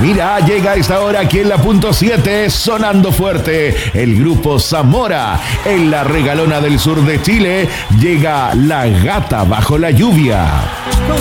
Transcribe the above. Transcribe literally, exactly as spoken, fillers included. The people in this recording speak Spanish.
Mira, llega a esta hora aquí en la punto siete, sonando fuerte, el grupo Zamora. En la regalona del sur de Chile llega La Gata Bajo la Lluvia. Con